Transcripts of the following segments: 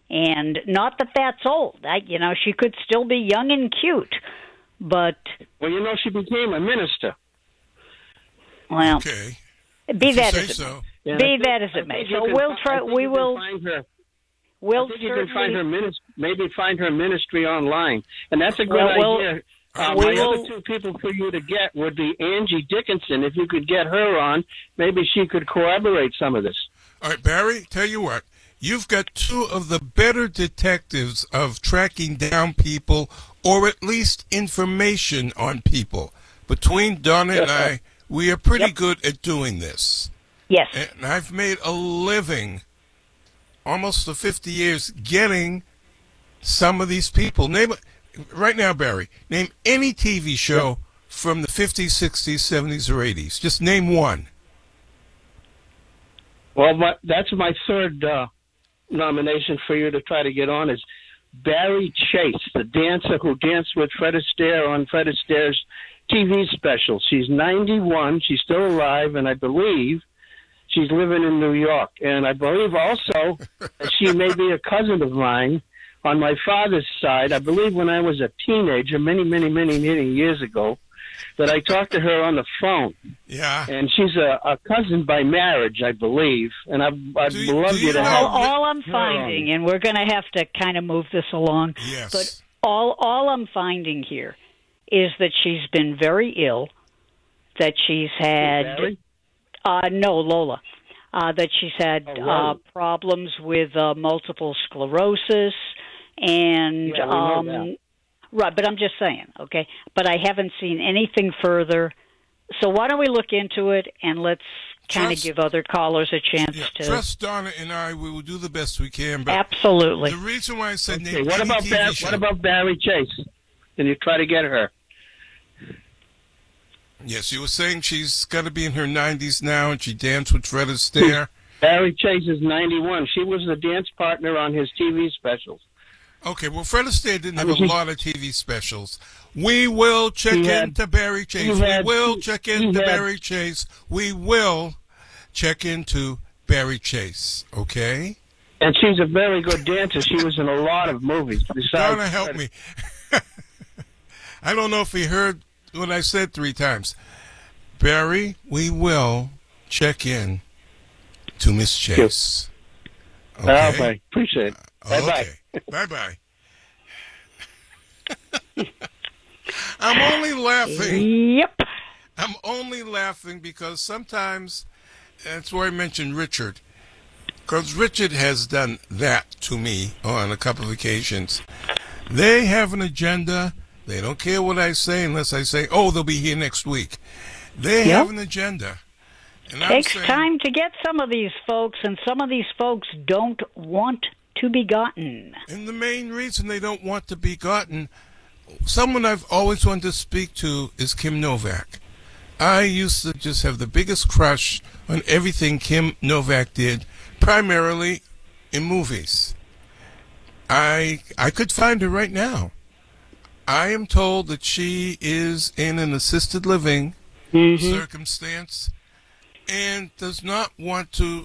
And not that that's old. She could still be young and cute. But... Well, she became a minister. Well, okay. Be that as it may. So we'll try. We will. We'll certainly find her ministry online, and that's a good idea. Other two people for you to get would be Angie Dickinson. If you could get her on, maybe she could corroborate some of this. All right, Barry, tell you what. You've got two of the better detectives of tracking down people, or at least information on people. Between Donna and I, we are pretty good at doing this. Yes. And I've made a living, almost for 50 years, getting some of these people. Right now, Barry, name any TV show from the 50s, 60s, 70s, or 80s. Just name one. Well, that's my third nomination for you to try to get on is Barry Chase, the dancer who danced with Fred Astaire on Fred Astaire's TV special. She's 91. She's still alive, and I believe she's living in New York. And I believe also that she may be a cousin of mine on my father's side. I believe when I was a teenager, many, many, many, many years ago, that I talked to her on the phone. Yeah. And she's a cousin by marriage, I believe. And I'd love you to have all I'm finding, and we're going to have to kind of move this along. Yes. But all I'm finding here is that she's been very ill, that she's had... Lola. That she's had problems with multiple sclerosis, and right. But I'm just saying, okay. But I haven't seen anything further. So why don't we look into it and let's kind of give other callers a chance to trust Donna and I. We will do the best we can. But absolutely. The reason why I said what about Barry Chase? Can you try to get her? Yes, you were saying she's got to be in her 90s now, and she danced with Fred Astaire. Barry Chase is 91. She was the dance partner on his TV specials. Okay, well, Fred Astaire didn't have a lot of TV specials. We will check into Barry Chase. We will check into Barry Chase. We will check into Barry Chase, okay? And she's a very good dancer. She was in a lot of movies. Donna, help me. I don't know if he heard what I said 3 times. Barry, we will check in to Miss Chase. Okay. Appreciate it. Bye-bye. Okay. Bye-bye. I'm only laughing. Yep. I'm only laughing because sometimes, that's where I mentioned Richard, because Richard has done that to me on a couple of occasions. They have an agenda. They don't care what I say unless I say, they'll be here next week. They have an agenda. And takes time to get some of these folks, and some of these folks don't want to be gotten. And the main reason they don't want to be gotten, someone I've always wanted to speak to is Kim Novak. I used to just have the biggest crush on everything Kim Novak did, primarily in movies. I could find her right now. I am told that she is in an assisted living circumstance and does not want to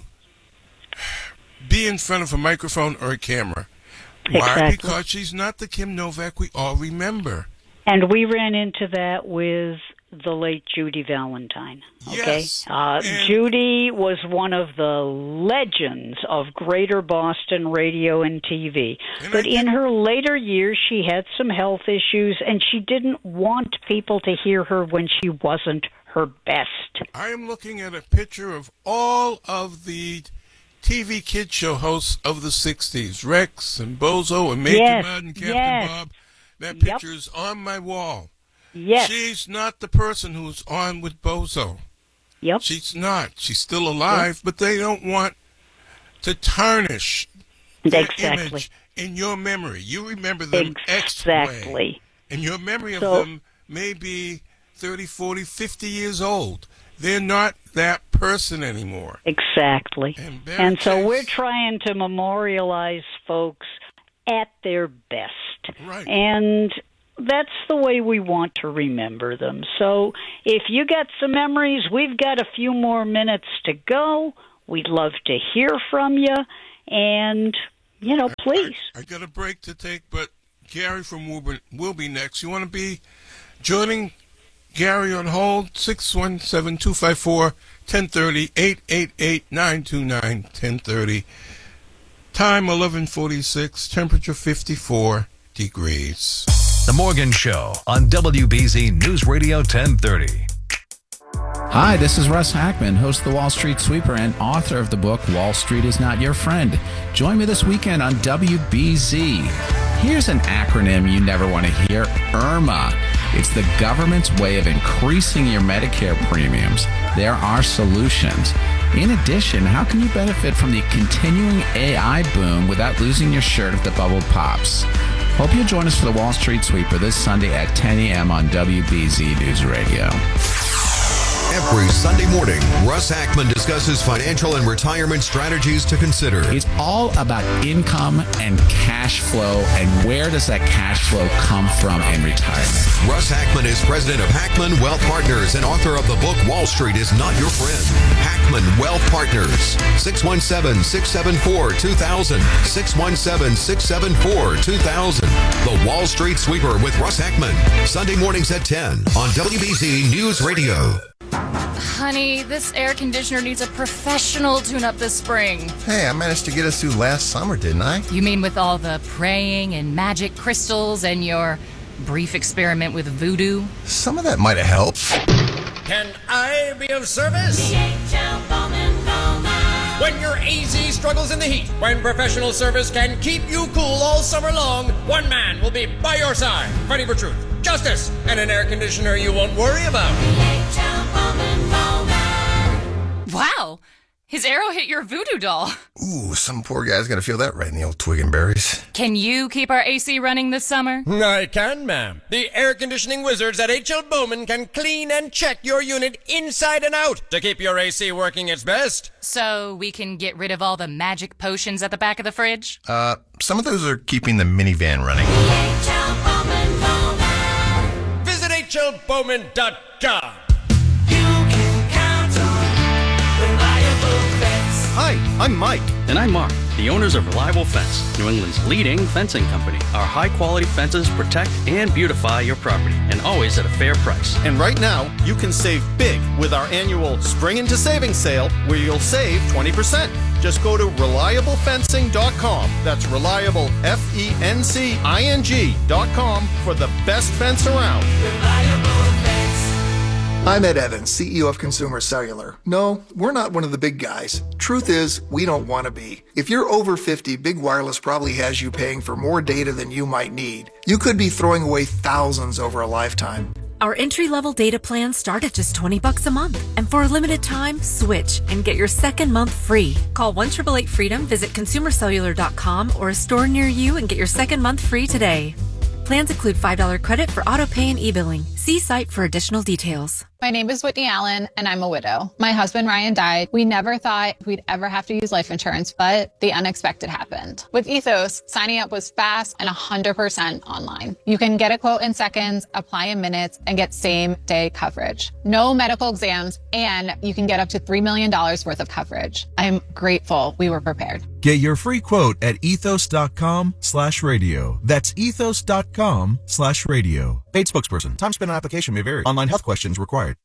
be in front of a microphone or a camera. Why? Because she's not the Kim Novak we all remember. And we ran into that with the late Judy Valentine. Okay? Yes. Judy was one of the legends of Greater Boston radio and TV. But in her later years, she had some health issues, and she didn't want people to hear her when she wasn't her best. I am looking at a picture of all of the TV kid show hosts of the 60s, Rex and Bozo and Major Mud and Captain Bob. That picture is on my wall. Yes. She's not the person who's on with Bozo. Yep. She's not. She's still alive, but they don't want to tarnish their image in your memory. You remember them X way. And your memory of them may be 30, 40, 50 years old. They're not that person anymore. Exactly. And so we're trying to memorialize folks at their best. Right. And that's the way we want to remember them. So if you got some memories, we've got a few more minutes to go. We'd love to hear from you. And please. I got a break to take, but Gary from Woburn will be next. You want to be joining Gary on hold? 617-254-1030, 888-929-1030. Time 11:46, temperature 54 degrees. The Morgan Show on WBZ News Radio 1030. Hi, this is Russ Hackman, host of the Wall Street Sweeper and author of the book Wall Street is Not Your Friend. Join me this weekend on WBZ. Here's an acronym you never want to hear, IRMA. It's the government's way of increasing your Medicare premiums. There are solutions. In addition, how can you benefit from the continuing AI boom without losing your shirt if the bubble pops? Hope you'll join us for the Wall Street Sweeper this Sunday at 10 a.m. on WBZ News Radio. Every Sunday morning, Russ Hackman discusses financial and retirement strategies to consider. It's all about income and cash flow and where does that cash flow come from in retirement. Russ Hackman is president of Hackman Wealth Partners and author of the book Wall Street is Not Your Friend. Hackman Wealth Partners, 617-674-2000, 617-674-2000. The Wall Street Sweeper with Russ Hackman, Sunday mornings at 10 on WBZ News Radio. Honey, this air conditioner needs a professional tune-up this spring. Hey, I managed to get us through last summer, didn't I? You mean with all the praying and magic crystals and your brief experiment with voodoo? Some of that might have helped. Can I be of service? When your AZ struggles in the heat, when professional service can keep you cool all summer long, one man will be by your side, fighting for truth, justice, and an air conditioner you won't worry about. Wow! His arrow hit your voodoo doll. Ooh, some poor guy's gonna feel that right in the old twig and berries. Can you keep our AC running this summer? I can, ma'am. The air conditioning wizards at H.L. Bowman can clean and check your unit inside and out to keep your AC working its best. So we can get rid of all the magic potions at the back of the fridge? Some of those are keeping the minivan running. Visit hlbowman.com. Hi, I'm Mike. And I'm Mark, the owners of Reliable Fence, New England's leading fencing company. Our high-quality fences protect and beautify your property, and always at a fair price. And right now, you can save big with our annual Spring into Savings sale, where you'll save 20%. Just go to ReliableFencing.com. That's reliable, FENCING.com for the best fence around. I'm Ed Evans, CEO of Consumer Cellular. No, we're not one of the big guys. Truth is, we don't want to be. If you're over 50, Big Wireless probably has you paying for more data than you might need. You could be throwing away thousands over a lifetime. Our entry-level data plans start at just $20 a month. And for a limited time, switch and get your second month free. Call 1-888-FREEDOM, visit consumercellular.com or a store near you and get your second month free today. Plans include $5 credit for auto pay and e-billing. See site for additional details. My name is Whitney Allen, and I'm a widow. My husband, Ryan, died. We never thought we'd ever have to use life insurance, but the unexpected happened. With Ethos, signing up was fast and 100% online. You can get a quote in seconds, apply in minutes, and get same-day coverage. No medical exams, and you can get up to $3 million worth of coverage. I'm grateful we were prepared. Get your free quote at ethos.com/radio. That's ethos.com/radio. Paid spokesperson. Time spent on application may vary. Online health questions required.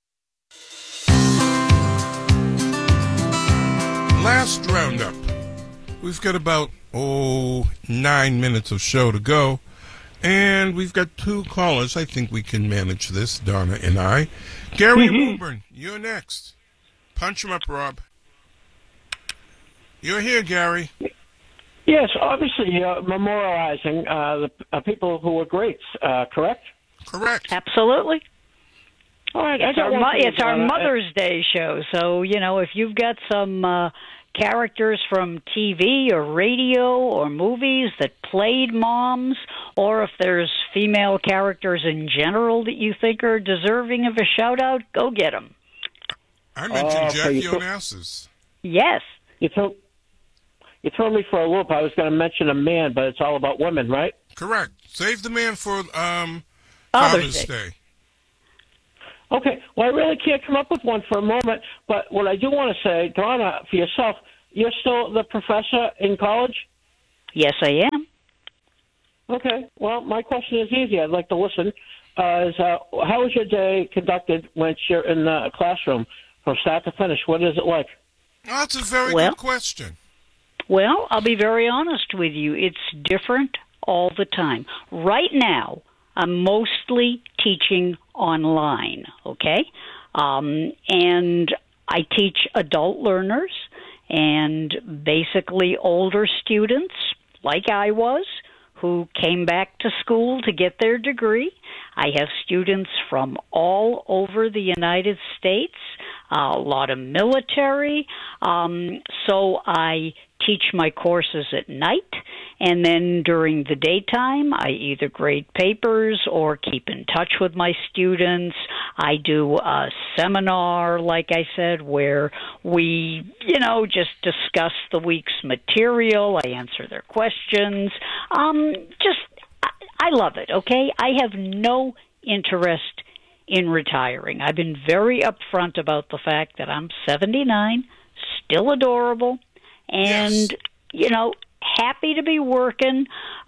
Last roundup. We've got about 9 minutes of show to go. And we've got 2 callers. I think we can manage this, Donna and I. Gary Woburn, you're next. Punch him up, Rob. You're here, Gary. Yes, obviously memorializing the people who were greats, correct? Correct. Absolutely. All right. It's our Mother's Day show, so, if you've got some characters from TV or radio or movies that played moms, or if there's female characters in general that you think are deserving of a shout-out, go get them. I mentioned Jackie Onassis. Yes. You threw me for a loop. I was going to mention a man, but it's all about women, right? Correct. Save the man for Father's Day. Okay. Well, I really can't come up with one for a moment, but what I do want to say, Donna, for yourself, you're still the professor in college? Yes, I am. Okay. Well, my question is easy. I'd like to listen. How is your day conducted once you're in the classroom from start to finish? What is it like? Oh, that's a very good question. Well, I'll be very honest with you. It's different all the time. Right now, I'm mostly teaching online, okay? And I teach adult learners and basically older students, like I was, who came back to school to get their degree. I have students from all over the United States, a lot of military. So I teach my courses at night, and then during the daytime, I either grade papers or keep in touch with my students. I do a seminar, like I said, where we, just discuss the week's material. I answer their questions. I love it, okay? I have no interest in retiring. I've been very upfront about the fact that I'm 79, still adorable, and, happy to be working.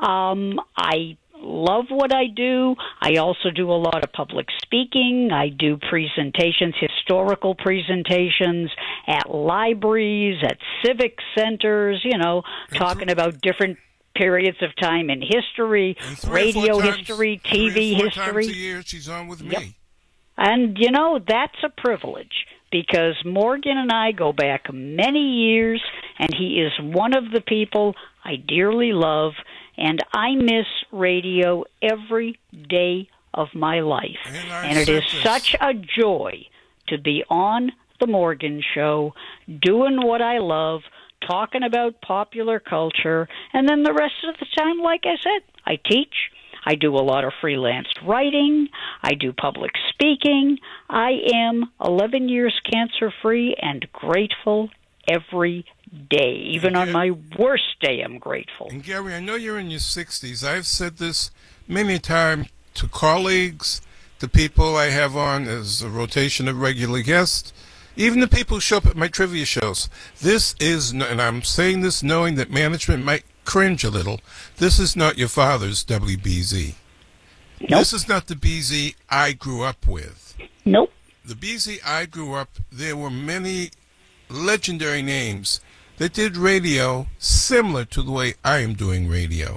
I love what I do. I also do a lot of public speaking. I do presentations, historical presentations at libraries, at civic centers, talking about different periods of time in history, radio history, TV history. 3 or 4 times a year she's on with me. And, that's a privilege because Morgan and I go back many years, and he is one of the people I dearly love, and I miss radio every day of my life. And it is such a joy to be on The Morgan Show, doing what I love, talking about popular culture, and then the rest of the time, like I said, I teach. I do a lot of freelance writing. I do public speaking. I am 11 years cancer-free and grateful every day. Even on my worst day, I'm grateful. And Gary, I know you're in your 60s. I've said this many times to colleagues, to people I have on as a rotation of regular guests, even the people who show up at my trivia shows. This is, and I'm saying this knowing that management might cringe a little, this is not your father's WBZ. Nope. This is not the BZ I grew up with. Nope. The BZ I grew up, there were many legendary names that did radio similar to the way I am doing radio.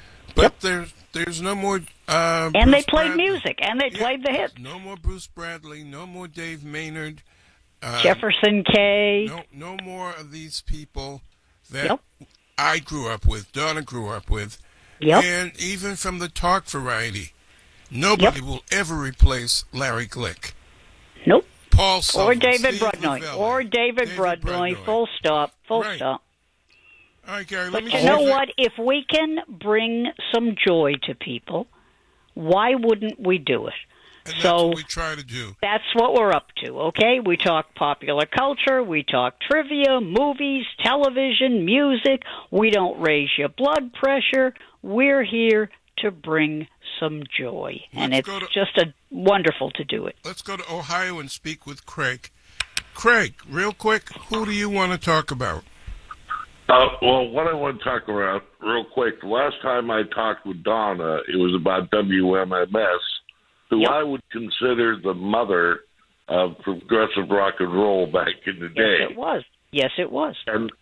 But there's no more and Bruce they played Bradley. music, and they played the hits. No more Bruce Bradley, no more Dave Maynard. Jefferson K. No more of these people that I grew up with, Donna grew up with. And even from the talk variety, nobody will ever replace Larry Glick. Nope. Paul Sullivan, or David Steve Brudnoy. Lavelli. Or David Brudnoy. Full stop. Full stop. All right, Gary, but you know what? If we can bring some joy to people, why wouldn't we do it? And that's what we try to do. That's what we're up to, okay? We talk popular culture, we talk trivia, movies, television, music. We don't raise your blood pressure. We're here to bring some joy. And it's just wonderful to do it. Let's go to Ohio and speak with Craig. Craig, real quick, who do you want to talk about? Well, what I want to talk about real quick, the last time I talked with Donna, it was about WMMS, who I would consider the mother of progressive rock and roll back in the day. Yes, it was. Yes, it was.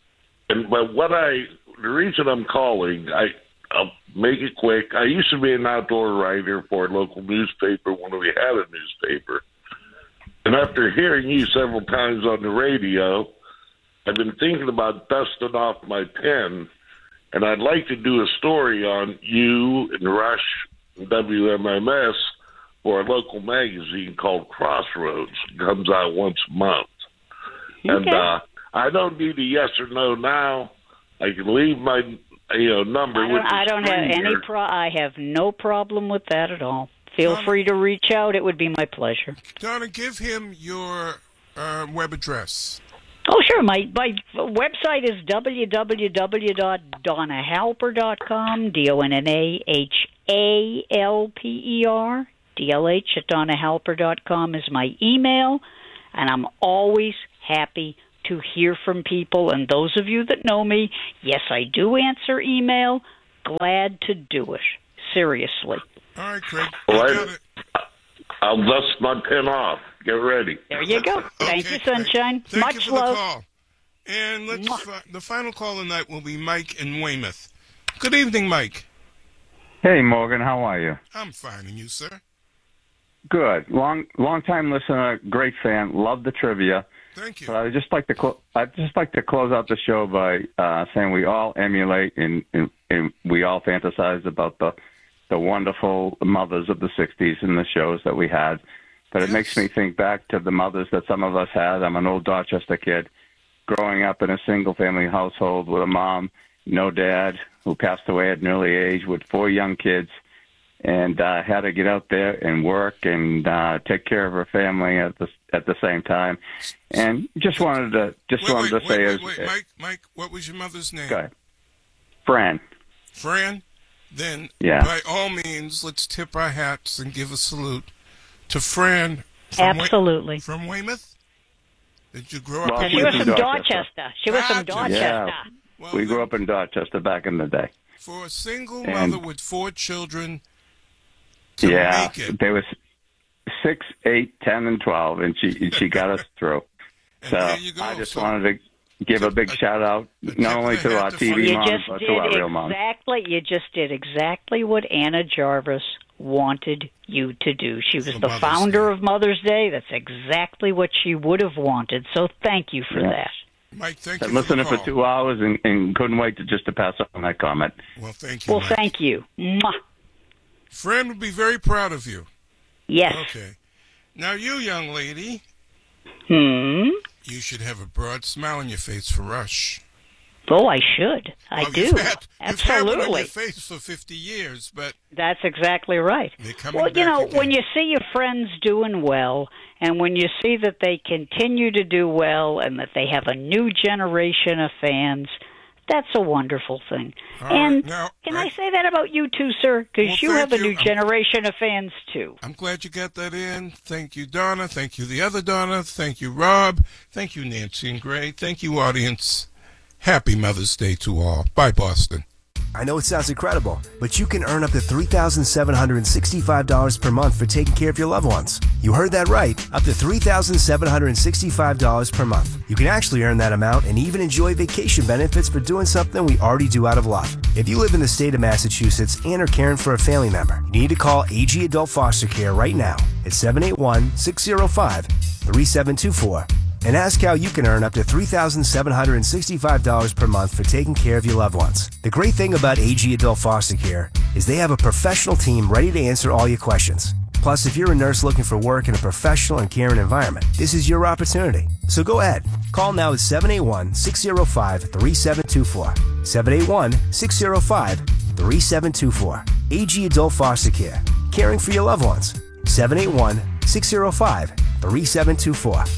But the reason I'm calling, I'll make it quick. I used to be an outdoor writer for a local newspaper when we had a newspaper. And after hearing you several times on the radio, I've been thinking about dusting off my pen, and I'd like to do a story on you and Rush and WMMS for a local magazine called Crossroads. It comes out once a month. Okay. And I don't need a yes or no now. I can leave my number with the I don't have any I have no problem with that at all. Feel free to reach out. It would be my pleasure. Donna, give him your web address. Oh, sure. My website is www.donnahalper.com, DonnaHalper, DLH@donnahalper.com is my email, and I'm always happy to hear from people, and those of you that know me, yes, I do answer email. Glad to do it. Seriously. All right, Craig. Well, I'll dust my pen off. Get ready. There you go. Thank you, Sunshine. Thank Much you for love. the call. And the final call tonight will be Mike in Weymouth. Good evening, Mike. Hey, Morgan. How are you? I'm fine. And you, sir? Good. Long time listener. Great fan. Love the trivia. Thank you. But I'd just like to close out the show by saying we all emulate and we all fantasize about the wonderful mothers of the 60s and the shows that we had. But it makes me think back to the mothers that some of us had. I'm an old Dorchester kid growing up in a single-family household with a mom, no dad, who passed away at an early age with 4 young kids, and had to get out there and work and take care of her family at the same time. And just wanted to say, Mike, what was your mother's name? Go ahead. Fran. Fran? Then, yeah. By all means, let's tip our hats and give a salute to Fran. Absolutely. From Weymouth? Did you grow up in Weymouth? She was from Dorchester. She was from Dorchester. Yeah. Well, we grew up in Dorchester back in the day. For a single mother with 4 children yeah, make it. There was 6, 8, 10, and 12, and she got us through. So I just wanted to give a big shout out, not only to our TV mom, but to our real mom. You just did exactly what Anna Jarvis wanted you to do. She was the founder of Mother's Day. That's exactly what she would have wanted. So thank you for that. Mike, thank you. I listened for 2 hours and couldn't wait to pass on that comment. Well, thank you. Well, Mike. Thank you. Mwah. Fran would be very proud of you. Yes. Okay. Now, you young lady. You should have a broad smile on your face for Rush. Oh, I should. I do. You've had Absolutely. one on your face for 50 years, but that's exactly right. Well, when you see your friends doing well, and when you see that they continue to do well, and that they have a new generation of fans, that's a wonderful thing. And can I say that about you too, sir? Because you have a new generation of fans too. I'm glad you got that in. Thank you, Donna. Thank you, the other Donna. Thank you, Rob. Thank you, Nancy and Gray. Thank you, audience. Happy Mother's Day to all. Bye, Boston. I know it sounds incredible, but you can earn up to $3,765 per month for taking care of your loved ones. You heard that right, up to $3,765 per month. You can actually earn that amount and even enjoy vacation benefits for doing something we already do out of love. If you live in the state of Massachusetts and are caring for a family member, you need to call AG Adult Foster Care right now at 781-605-3724. and ask how you can earn up to $3,765 per month for taking care of your loved ones. The great thing about AG Adult Foster Care is they have a professional team ready to answer all your questions. Plus, if you're a nurse looking for work in a professional and caring environment, this is your opportunity. So go ahead. Call now at 781-605-3724. 781-605-3724. AG Adult Foster Care. Caring for your loved ones. 781-605-3724.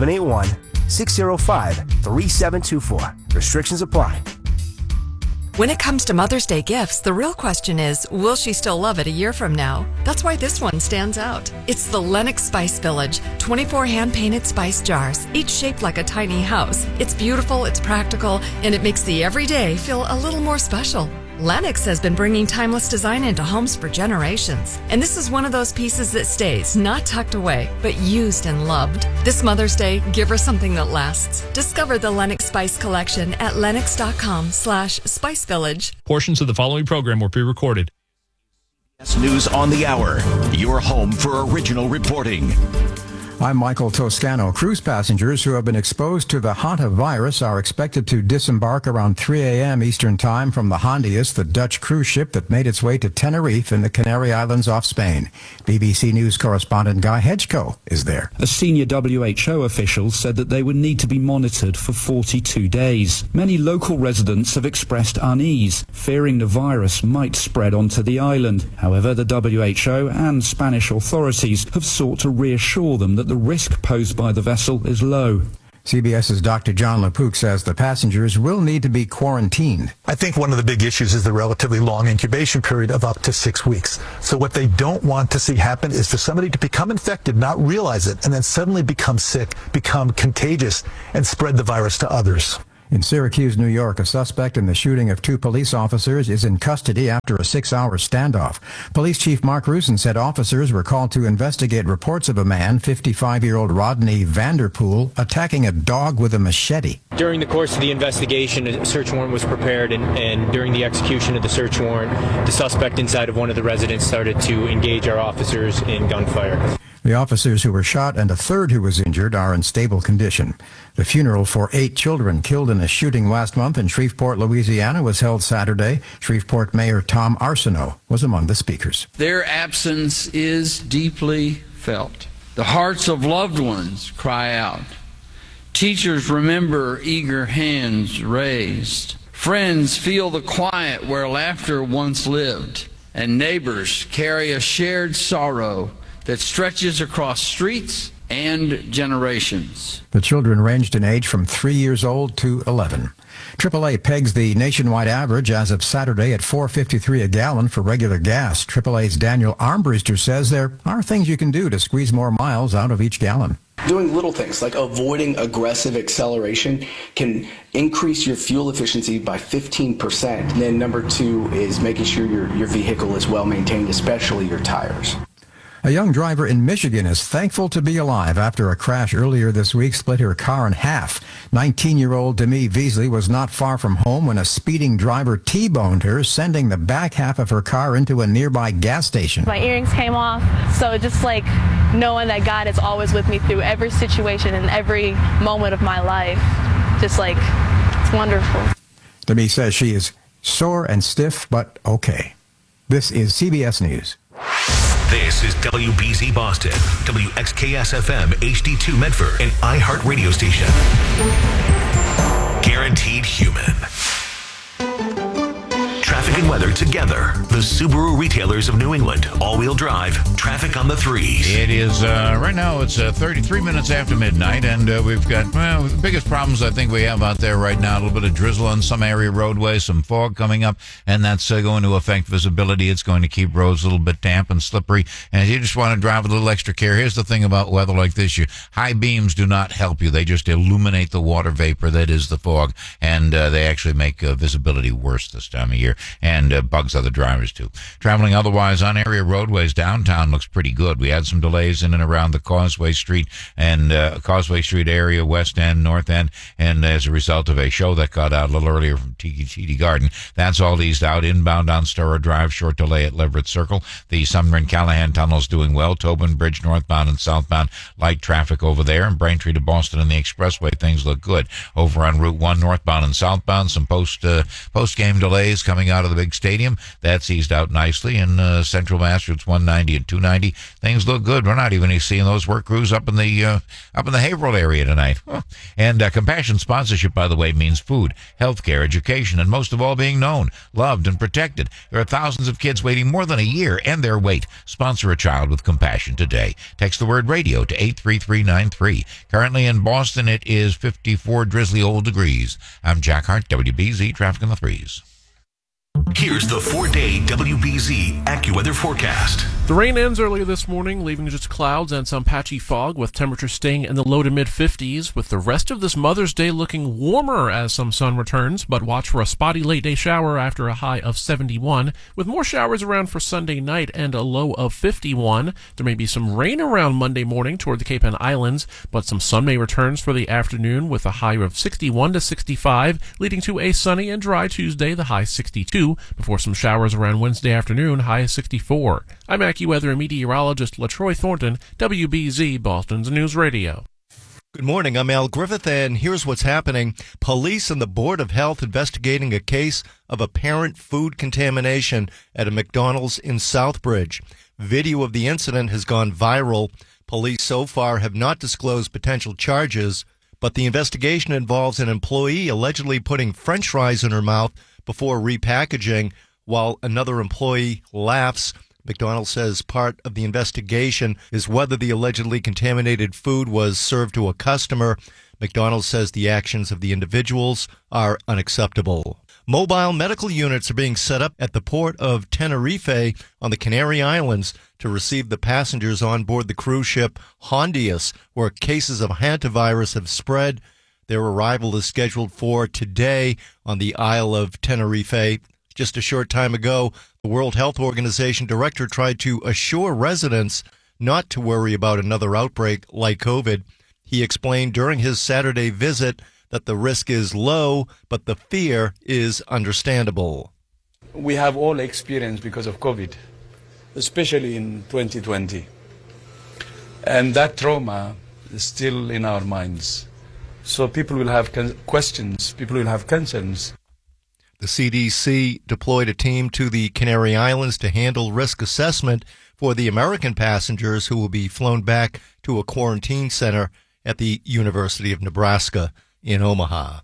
781-605-3724. Restrictions apply. When it comes to Mother's Day gifts, the real question is, will she still love it a year from now? That's why this one stands out. It's the Lennox Spice Village, 24 hand-painted spice jars, each shaped like a tiny house. It's beautiful, it's practical, and it makes the everyday feel a little more special. Lennox has been bringing timeless design into homes for generations. And this is one of those pieces that stays, not tucked away, but used and loved. This Mother's Day, give her something that lasts. Discover the Lennox Spice Collection at lennox.com/spicevillage. Portions of the following program were pre-recorded. News on the Hour, your home for original reporting. I'm Michael Toscano. Cruise passengers who have been exposed to the Hanta virus are expected to disembark around 3 a.m. Eastern Time from the Hondius, the Dutch cruise ship that made its way to Tenerife in the Canary Islands off Spain. BBC News correspondent Guy Hedgecoe is there. A senior WHO official said that they would need to be monitored for 42 days. Many local residents have expressed unease, fearing the virus might spread onto the island. However, the WHO and Spanish authorities have sought to reassure them that the risk posed by the vessel is low. CBS's Dr. John LaPook says the passengers will need to be quarantined. I think one of the big issues is the relatively long incubation period of up to 6 weeks. So what they don't want to see happen is for somebody to become infected, not realize it, and then suddenly become sick, become contagious, and spread the virus to others. In Syracuse, New York, a suspect in the shooting of 2 police officers is in custody after a 6-hour standoff. Police Chief Mark Rusin said officers were called to investigate reports of a man, 55-year-old Rodney Vanderpool, attacking a dog with a machete. During the course of the investigation, a search warrant was prepared, and during the execution of the search warrant, the suspect inside of one of the residents started to engage our officers in gunfire. The officers who were shot and a third who was injured are in stable condition. The funeral for 8 children killed in a shooting last month in Shreveport, Louisiana was held Saturday. Shreveport Mayor Tom Arsenault was among the speakers. Their absence is deeply felt. The hearts of loved ones cry out. Teachers remember eager hands raised. Friends feel the quiet where laughter once lived. And neighbors carry a shared sorrow that stretches across streets and generations. The children ranged in age from 3 years old to 11. AAA pegs the nationwide average as of Saturday at $4.53 a gallon for regular gas. AAA's Daniel Armbruster says there are things you can do to squeeze more miles out of each gallon. Doing little things like avoiding aggressive acceleration can increase your fuel efficiency by 15%. And then number 2 is making sure your vehicle is well maintained, especially your tires. A young driver in Michigan is thankful to be alive after a crash earlier this week split her car in half. 19-year-old Demi Veasley was not far from home when a speeding driver T-boned her, sending the back half of her car into a nearby gas station. My earrings came off, so just like knowing that God is always with me through every situation and every moment of my life, just like, it's wonderful. Demi says she is sore and stiff, but okay. This is CBS News. This is WBZ Boston, WXKS-FM HD2 Medford, and iHeart Radio Station. Guaranteed Human. Traffic and weather together. The Subaru retailers of New England. All-wheel drive. Traffic on the 3s. It is, right now, it's 33 minutes after midnight, and we've got, the biggest problems I think we have out there right now, a little bit of drizzle on some area roadways, some fog coming up, and that's going to affect visibility. It's going to keep roads a little bit damp and slippery, and you just want to drive with a little extra care. Here's the thing about weather like this. High beams do not help you. They just illuminate the water vapor that is the fog, and they actually make visibility worse this time of year, and bugs other drivers too. Traveling otherwise on area roadways, downtown looks pretty good. We had some delays in and around the Causeway Street and Causeway Street area, West End, North End, and as a result of a show that got out a little earlier from TD Garden, that's all eased out. Inbound on Sturrow Drive, short delay at Leverett Circle. The Sumner and Callahan tunnel's doing well. Tobin Bridge northbound and southbound, light traffic over there. And Braintree to Boston and the Expressway, things look good. Over on Route 1 northbound and southbound, some post-game delays coming out of the big stadium. That's eased out nicely. In Central Mass, routes 190 and 290, things look good. We're not even seeing those work crews up in the Haverhill area tonight. And Compassion sponsorship, by the way, means food, healthcare, education, and most of all being known, loved, and protected. There are thousands of kids waiting more than a year, and their wait. Sponsor a child with Compassion today. Text the word radio to 83393. Currently in Boston, it is 54 drizzly old degrees. I'm Jack Hart, WBZ Traffic on the 3s. Here's the 4-day WBZ AccuWeather forecast. The rain ends earlier this morning, leaving just clouds and some patchy fog, with temperatures staying in the low to mid-50s, with the rest of this Mother's Day looking warmer as some sun returns, but watch for a spotty late-day shower after a high of 71, with more showers around for Sunday night and a low of 51. There may be some rain around Monday morning toward the Cape Ann Islands, but some sun may return for the afternoon with a high of 61 to 65, leading to a sunny and dry Tuesday, the high 62, before some showers around Wednesday afternoon, high of 64. I'm AccuWeather meteorologist LaTroy Thornton, WBZ Boston's News Radio. Good morning, I'm Al Griffith, and here's what's happening. Police and the Board of Health investigating a case of apparent food contamination at a McDonald's in Southbridge. Video of the incident has gone viral. Police so far have not disclosed potential charges, but the investigation involves an employee allegedly putting French fries in her mouth before repackaging while another employee laughs. McDonald's says part of the investigation is whether the allegedly contaminated food was served to a customer. McDonald's says the actions of the individuals are unacceptable. Mobile medical units are being set up at the port of Tenerife on the Canary Islands to receive the passengers on board the cruise ship Hondias, where cases of hantavirus have spread. Their arrival is scheduled for today on the Isle of Tenerife. Just a short time ago, the World Health Organization director tried to assure residents not to worry about another outbreak like COVID. He explained during his Saturday visit that the risk is low, but the fear is understandable. We have all experienced because of COVID, especially in 2020. And that trauma is still in our minds. So people will have questions, people will have concerns. The CDC deployed a team to the Canary Islands to handle risk assessment for the American passengers who will be flown back to a quarantine center at the University of Nebraska in Omaha.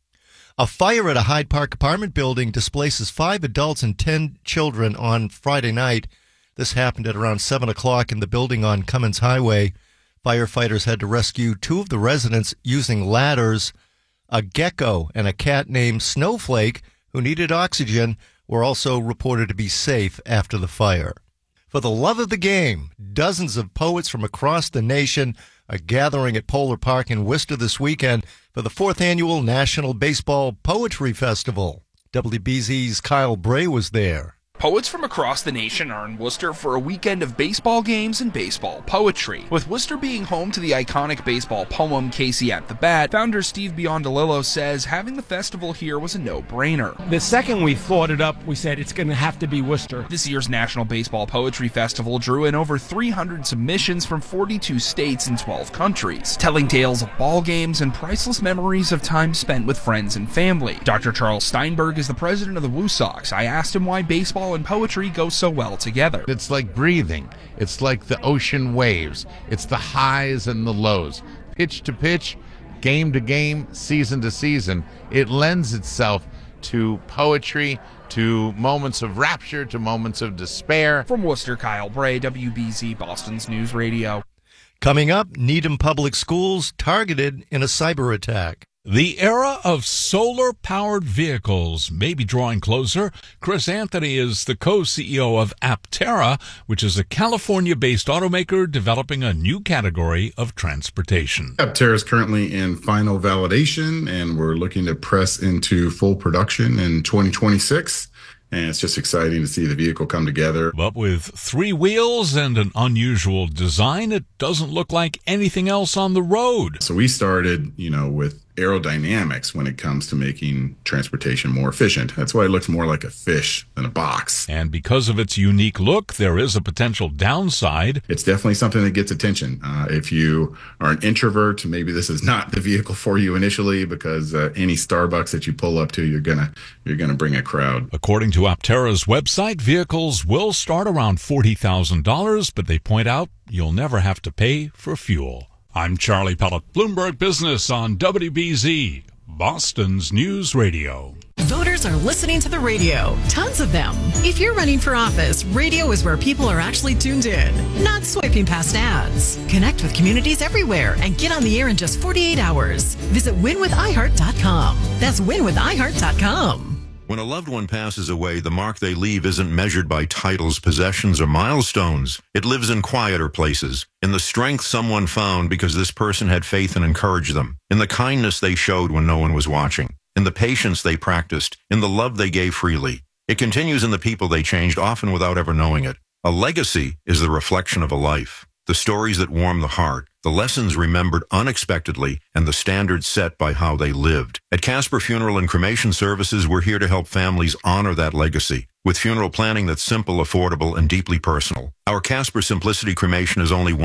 A fire at a Hyde Park apartment building displaces 5 adults and 10 children on Friday night. This happened at around 7 o'clock in the building on Cummins Highway. Firefighters had to rescue 2 of the residents using ladders. A gecko and a cat named Snowflake, who needed oxygen, were also reported to be safe after the fire. For the love of the game, dozens of poets from across the nation are gathering at Polar Park in Worcester this weekend for the 4th annual National Baseball Poetry Festival. WBZ's Kyle Bray was there. Poets from across the nation are in Worcester for a weekend of baseball games and baseball poetry. With Worcester being home to the iconic baseball poem Casey at the Bat, founder Steve Biondolillo says having the festival here was a no-brainer. The second we thought it up, we said it's going to have to be Worcester. This year's National Baseball Poetry Festival drew in over 300 submissions from 42 states and 12 countries, telling tales of ball games and priceless memories of time spent with friends and family. Dr. Charles Steinberg is the president of the Woo Sox. I asked him why baseball and poetry go so well together. It's like breathing. It's like the ocean waves. It's the highs and the lows. Pitch to pitch, game to game, season to season. It lends itself to poetry, to moments of rapture, to moments of despair. From Worcester, Kyle Bray, WBZ, Boston's News Radio. Coming up, Needham Public Schools targeted in a cyber attack. The era of solar-powered vehicles may be drawing closer. Chris Anthony is the co-CEO of Aptera, which is a California-based automaker developing a new category of transportation. Aptera is currently in final validation, and we're looking to press into full production in 2026. And it's just exciting to see the vehicle come together. But with 3 wheels and an unusual design, it doesn't look like anything else on the road. So we started, with aerodynamics when it comes to making transportation more efficient. That's why it looks more like a fish than a box. And because of its unique look, there is a potential downside. It's definitely something that gets attention. If you are an introvert, maybe this is not the vehicle for you initially, because any Starbucks that you pull up to, you're gonna bring a crowd. According to Aptera's website, vehicles will start around $40,000, but they point out you'll never have to pay for fuel. I'm Charlie Pellet, Bloomberg Business on WBZ, Boston's News Radio. Voters are listening to the radio. Tons of them. If you're running for office, radio is where people are actually tuned in, not swiping past ads. Connect with communities everywhere and get on the air in just 48 hours. Visit winwithiheart.com. That's winwithiheart.com. When a loved one passes away, the mark they leave isn't measured by titles, possessions, or milestones. It lives in quieter places, in the strength someone found because this person had faith and encouraged them, in the kindness they showed when no one was watching, in the patience they practiced, in the love they gave freely. It continues in the people they changed, often without ever knowing it. A legacy is the reflection of a life. The stories that warm the heart, the lessons remembered unexpectedly, and the standards set by how they lived. At Casper Funeral and Cremation Services, we're here to help families honor that legacy with funeral planning that's simple, affordable, and deeply personal. Our Casper Simplicity Cremation is only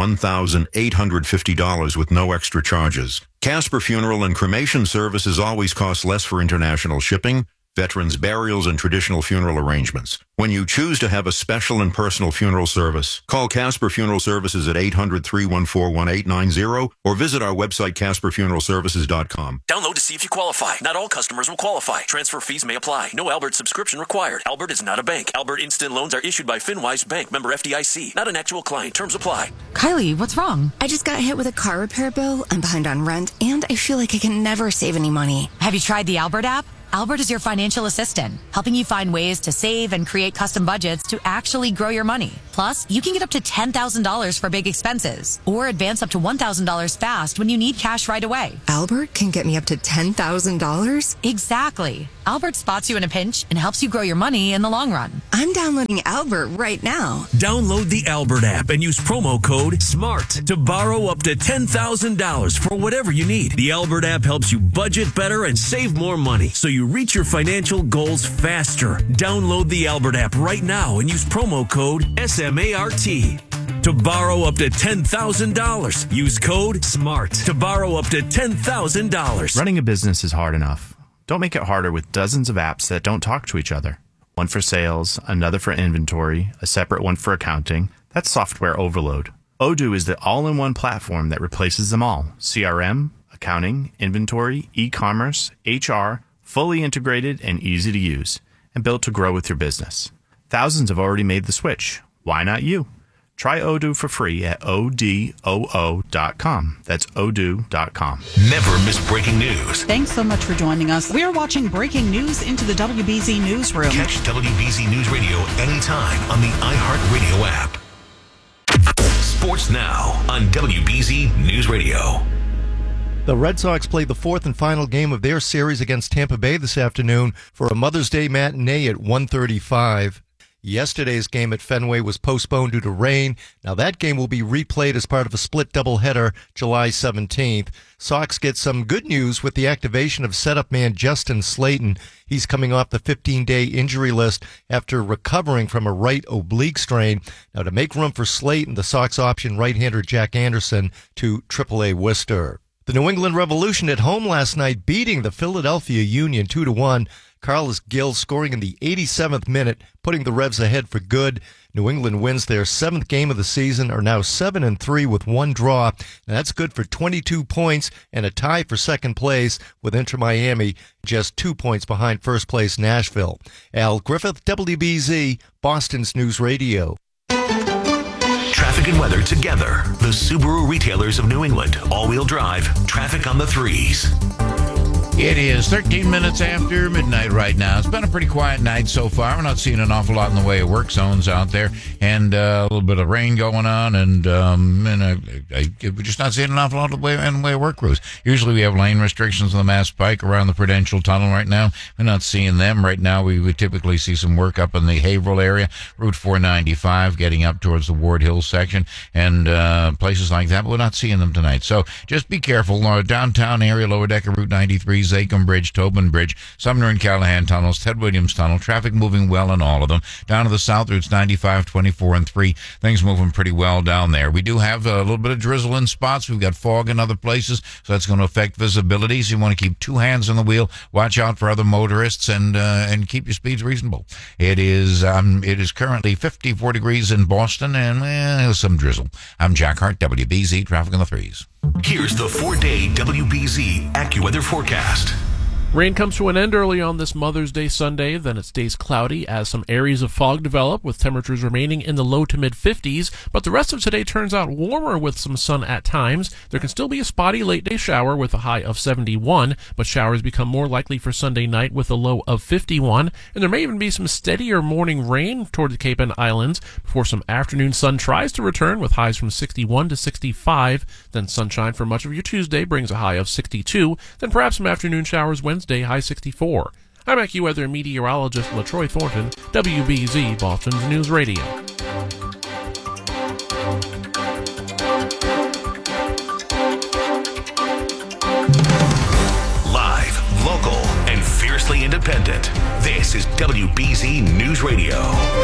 $1,850 with no extra charges. Casper Funeral and Cremation Services always cost less for international shipping, veterans' burials, and traditional funeral arrangements. When you choose to have a special and personal funeral service, call Casper Funeral Services at 800-314-1890 or visit our website, CasperFuneralServices.com. Download to see if you qualify. Not all customers will qualify. Transfer fees may apply. No Albert subscription required. Albert is not a bank. Albert Instant Loans are issued by FinWise Bank, member FDIC. Not an actual client. Terms apply. Kylie, what's wrong? I just got hit with a car repair bill. I'm behind on rent, and I feel like I can never save any money. Have you tried the Albert app? Albert is your financial assistant, helping you find ways to save and create custom budgets to actually grow your money. Plus, you can get up to $10,000 for big expenses or advance up to $1,000 fast when you need cash right away. Albert can get me up to $10,000? Exactly. Albert spots you in a pinch and helps you grow your money in the long run. I'm downloading Albert right now. Download the Albert app and use promo code SMART to borrow up to $10,000 for whatever you need. The Albert app helps you budget better and save more money so you reach your financial goals faster. Download the Albert app right now and use promo code SMART to borrow up to $10,000. Use code SMART to borrow up to $10,000. Running a business is hard enough. Don't make it harder with dozens of apps that don't talk to each other. One for sales, another for inventory, a separate one for accounting. That's software overload. Odoo is the all-in-one platform that replaces them all. CRM, accounting, inventory, e-commerce, HR, fully integrated and easy to use, and built to grow with your business. Thousands have already made the switch. Why not you? Try Odoo for free at odoo.com. That's odoo.com. Never miss breaking news. Thanks so much for joining us. We're watching breaking news into the WBZ Newsroom. Catch WBZ News Radio anytime on the iHeartRadio app. Sports Now on WBZ News Radio. The Red Sox played the fourth and final game of their series against Tampa Bay this afternoon for a Mother's Day matinee at 1:35. Yesterday's game at Fenway was postponed due to rain. Now that game will be replayed as part of a split doubleheader July 17th. Sox get some good news with the activation of setup man Justin Slayton. He's coming off the 15-day injury list after recovering from a right oblique strain. Now to make room for Slayton, the Sox option right-hander Jack Anderson to AAA Worcester. The New England Revolution at home last night beating the Philadelphia Union 2-1. Carlos Gil scoring in the 87th minute, putting the Revs ahead for good. New England wins their 7th game of the season, are now 7-3 with one draw. And that's good for 22 points and a tie for second place with Inter Miami just 2 points behind first place Nashville. Al Griffith, WBZ, Boston's News Radio. Traffic and weather together. The Subaru retailers of New England. All-wheel drive. Traffic on the threes. It is 13 minutes after midnight right now. It's been a pretty quiet night so far. We're not seeing an awful lot in the way of work zones out there, and a little bit of rain going on, and we're just not seeing an awful lot in the way of work crews. Usually we have lane restrictions on the Mass Pike around the Prudential Tunnel right now. We're not seeing them right now. We would typically see some work up in the Haverhill area, Route 495, getting up towards the Ward Hill section, and places like that, but we're not seeing them tonight. So just be careful. Downtown area, Lower Decker, Route 93, Zachem Bridge, Tobin Bridge, Sumner and Callahan tunnels, Ted Williams Tunnel, traffic moving well in all of them. Down to the south, routes 95, 24, and 3, things moving pretty well down there. We do have a little bit of drizzle in spots. We've got fog in other places, so that's going to affect visibility. So you want to keep two hands on the wheel, watch out for other motorists, and keep your speeds reasonable. It is currently 54 degrees in Boston, and some drizzle. I'm Jack Hart, WBZ, traffic on the threes. Here's the 4-day WBZ AccuWeather forecast. Rain comes to an end early on this Mother's Day Sunday, then it stays cloudy as some areas of fog develop, with temperatures remaining in the low to mid-50s, but the rest of today turns out warmer with some sun at times. There can still be a spotty late-day shower with a high of 71, but showers become more likely for Sunday night with a low of 51, and there may even be some steadier morning rain toward the Cape and Islands before some afternoon sun tries to return with highs from 61 to 65. Then sunshine for much of your Tuesday brings a high of 62, then perhaps some afternoon showers Wednesday, high 64. I'm AccuWeather meteorologist LaTroy Thornton, WBZ, Boston's News Radio. Live, local, and fiercely independent. This is WBZ News Radio.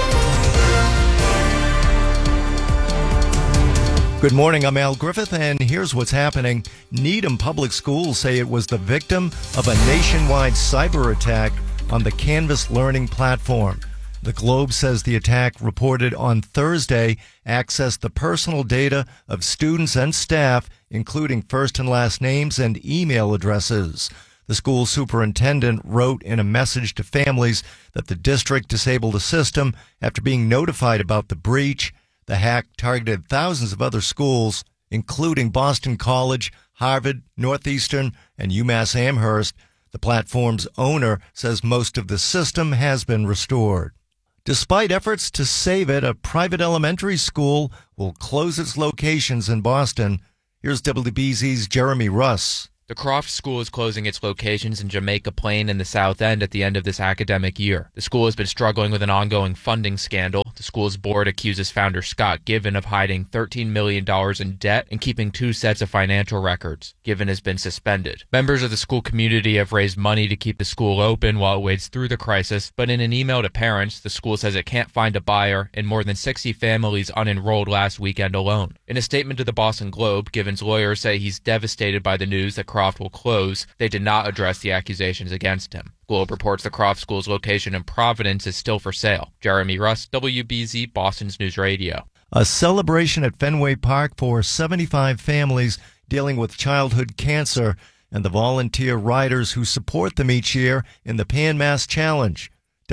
Good morning, I'm Al Griffith, and here's what's happening. Needham Public Schools say it was the victim of a nationwide cyber attack on the Canvas learning platform. The Globe says the attack, reported on Thursday, accessed the personal data of students and staff, including first and last names and email addresses. The school superintendent wrote in a message to families that the district disabled the system after being notified about the breach. The hack targeted thousands of other schools, including Boston College, Harvard, Northeastern, and UMass Amherst. The platform's owner says most of the system has been restored. Despite efforts to save it, a private elementary school will close its locations in Boston. Here's WBZ's Jeremy Russ. The Croft School is closing its locations in Jamaica Plain and the South End at the end of this academic year. The school has been struggling with an ongoing funding scandal. The school's board accuses founder Scott Given of hiding $13 million in debt and keeping 2 sets of financial records. Given has been suspended. Members of the school community have raised money to keep the school open while it wades through the crisis, but in an email to parents, the school says it can't find a buyer and more than 60 families unenrolled last weekend alone. In a statement to the Boston Globe, Given's lawyers say he's devastated by the news that Croft will close. They did not address the accusations against him. Globe reports the Croft School's location in Providence is still for sale. Jeremy Russ, WBZ, Boston's News Radio. A celebration at Fenway Park for 75 families dealing with childhood cancer and the volunteer riders who support them each year in the Pan Mass Challenge.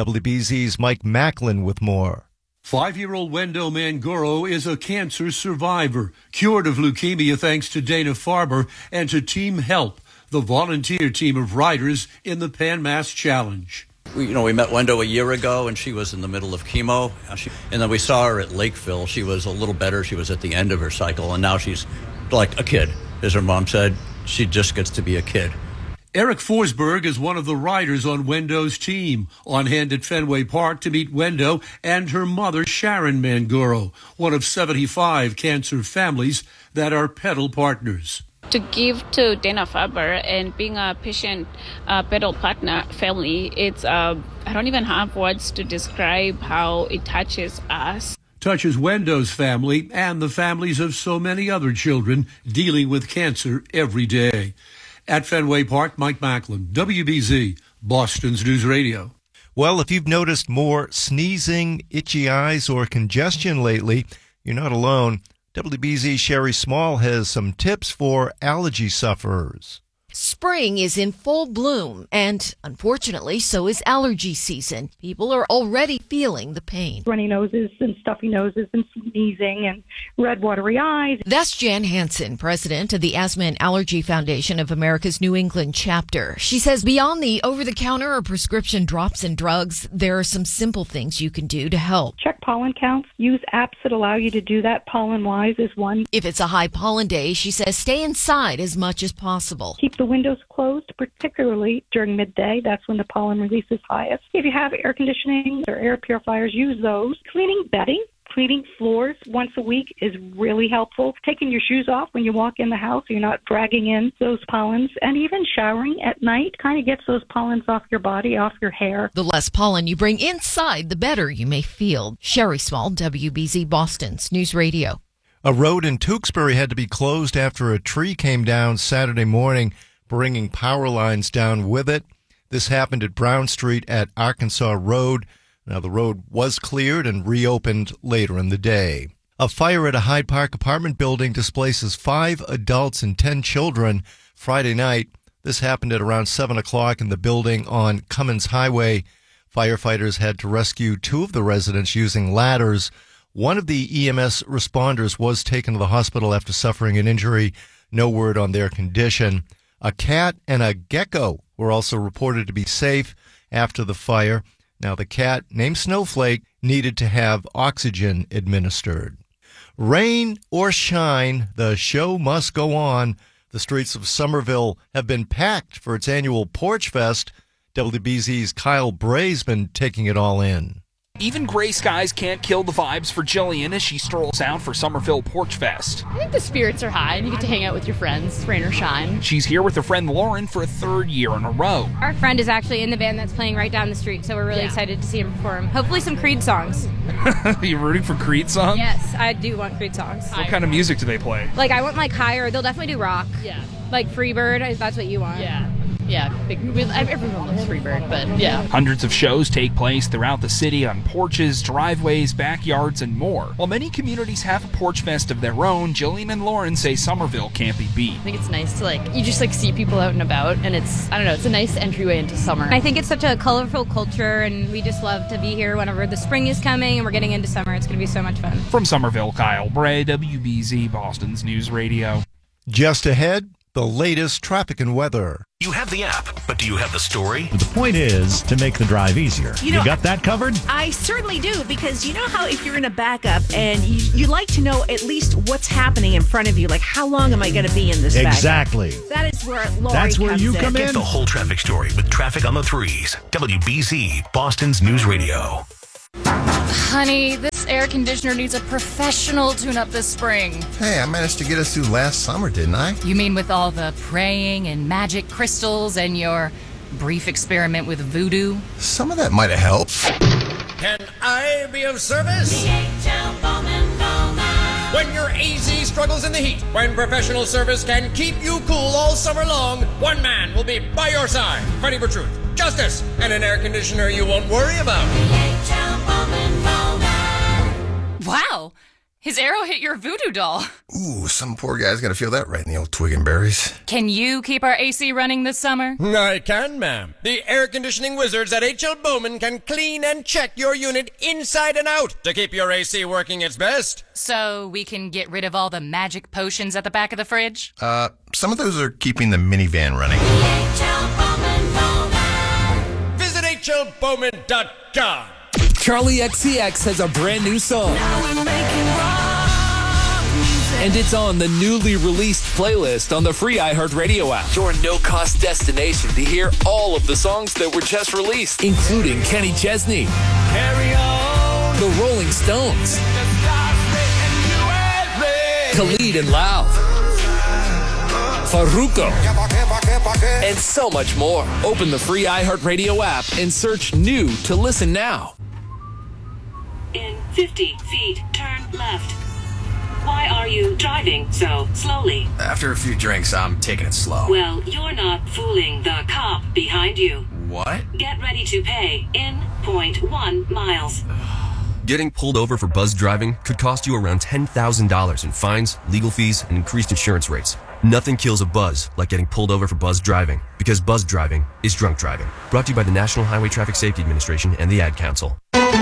WBZ's Mike Macklin with more. 5-year-old Wendo Mangoro is a cancer survivor, cured of leukemia thanks to Dana-Farber and to Team Help, the volunteer team of riders in the Pan Mass Challenge. We met Wendo a year ago, and she was in the middle of chemo. And then we saw her at Lakeville. She was a little better. She was at the end of her cycle, and now she's like a kid. As her mom said, she just gets to be a kid. Eric Forsberg is one of the riders on Wendo's team, on hand at Fenway Park to meet Wendo and her mother, Sharon Mangoro, one of 75 cancer families that are pedal partners. To give to Dana-Farber and being a patient pedal partner family, it's I don't even have words to describe how it touches us. Touches Wendo's family and the families of so many other children dealing with cancer every day. At Fenway Park, Mike Macklin, WBZ, Boston's News Radio. Well, if you've noticed more sneezing, itchy eyes, or congestion lately, you're not alone. WBZ's Sherry Small has some tips for allergy sufferers. Spring is in full bloom, and unfortunately, so is allergy season. People are already feeling the pain. Runny noses and stuffy noses and sneezing and red watery eyes. That's Jan Hansen, president of the Asthma and Allergy Foundation of America's New England chapter. She says beyond the over-the-counter or prescription drops and drugs, there are some simple things you can do to help. Check pollen counts. Use apps that allow you to do that. Pollen-Wise is one. If it's a high pollen day, she says stay inside as much as possible. Keep the windows closed, particularly during midday. That's when the pollen release is highest. If you have air conditioning or air purifiers, use those. Cleaning bedding, cleaning floors once a week is really helpful. Taking your shoes off when you walk in the house so you're not dragging in those pollens. And even showering at night kind of gets those pollens off your body, off your hair. The less pollen you bring inside, the better you may feel. Sherry Small, WBZ Boston's News Radio. A road in Tewksbury had to be closed after a tree came down Saturday morning, bringing power lines down with it. This happened at Brown Street at Arkansas Road. Now, the road was cleared and reopened later in the day. A fire at a Hyde Park apartment building displaces 5 adults and 10 children Friday night. This happened at around 7 o'clock in the building on Cummins Highway. Firefighters had to rescue 2 of the residents using ladders. One of the EMS responders was taken to the hospital after suffering an injury. No word on their condition. A cat and a gecko were also reported to be safe after the fire. Now, the cat, named Snowflake, needed to have oxygen administered. Rain or shine, the show must go on. The streets of Somerville have been packed for its annual Porch Fest. WBZ's Kyle Bray's been taking it all in. Even gray skies can't kill the vibes for Jillian as she strolls out for Somerville Porch Fest. I think the spirits are high and you get to hang out with your friends, rain or shine. She's here with her friend Lauren for a 3rd year in a row. Our friend is actually in the band that's playing right down the street, so we're really excited to see him perform. Hopefully some Creed songs. Are you rooting for Creed songs? Yes, I do want Creed songs. What kind of music do they play? Like, I want, higher, they'll definitely do rock. Yeah. Like Freebird, that's what you want. Yeah. Yeah, everyone loves Freebird, but yeah. Hundreds of shows take place throughout the city on porches, driveways, backyards, and more. While many communities have a porch fest of their own, Jillian and Lauren say Somerville can't be beat. I think it's nice to you just see people out and about, and it's a nice entryway into summer. I think it's such a colorful culture, and we just love to be here whenever the spring is coming and we're getting into summer. It's going to be so much fun. From Somerville, Kyle Bray, WBZ, Boston's News Radio. Just ahead, the latest traffic and weather. You have the app, but do you have the story? The point is to make the drive easier. You got that covered? I certainly do, because you know how if you're in a backup and you like to know at least what's happening in front of you, like how long am I going to be in this backup? Exactly. That is where Lori That's where comes you come in. Get the whole traffic story with Traffic on the Threes. WBZ, Boston's News Radio. Honey, this air conditioner needs a professional tune-up this spring. Hey, I managed to get us through last summer, didn't I? You mean with all the praying and magic crystals and your brief experiment with voodoo? Some of that might have helped. Can I be of service? When your AC struggles in the heat, when professional service can keep you cool all summer long, one man will be by your side, fighting for truth, justice, and an air conditioner you won't worry about. Wow! His arrow hit your voodoo doll. Ooh, some poor guy's gonna feel that right in the old twig and berries. Can you keep our AC running this summer? I can, ma'am. The air conditioning wizards at H.L. Bowman can clean and check your unit inside and out to keep your AC working its best. So we can get rid of all the magic potions at the back of the fridge? Some of those are keeping the minivan running. Visit hlbowman.com. Charlie XCX has a brand new song. And it's on the newly released playlist on the free iHeartRadio app. Your no-cost destination to hear all of the songs that were just released, including Kenny Chesney, The Rolling Stones, Khalid and Lauv, Farruko, and so much more. Open the free iHeartRadio app and search New to listen now. In 50 feet, turn left. Why are you driving so slowly? After a few drinks, I'm taking it slow. Well, you're not fooling the cop behind you. What? Get ready to pay in 0.1 miles. Getting pulled over for buzz driving could cost you around $10,000 in fines, legal fees, and increased insurance rates. Nothing kills a buzz like getting pulled over for buzz driving, because buzz driving is drunk driving. Brought to you by the National Highway Traffic Safety Administration and the Ad Council.